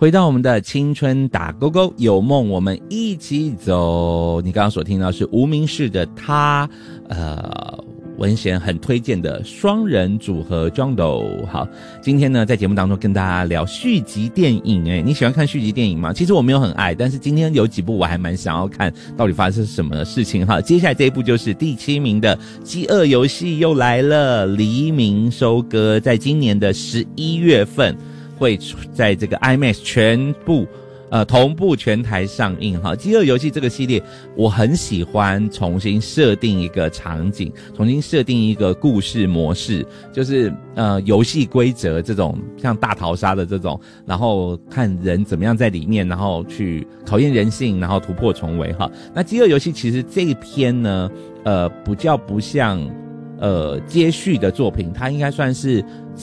回到我们的青春打勾勾，有梦我们一起走。你刚刚所听到是无名氏的他，文贤很推荐的双人组合 Jungle。 好，今天呢在节目当中跟大家聊续集电影。你喜欢看续集电影吗？其实我没有很爱，但是今天有几部我还蛮想要看到底发生什么事情。好，接下来这一部就是第7名的饥饿游戏又来了，黎明收割，在今年的11月份会在这个 IMAX 全部同步全台上映哈。饥饿游戏这个系列我很喜欢重新设定一个场景，重新设定一个故事模式，就是游戏规则这种像大逃杀的这种，然后看人怎么样在里面，然后去考验人性，然后突破重围哈。那饥饿游戏其实这一篇呢比较不像接续的作品，它应该算是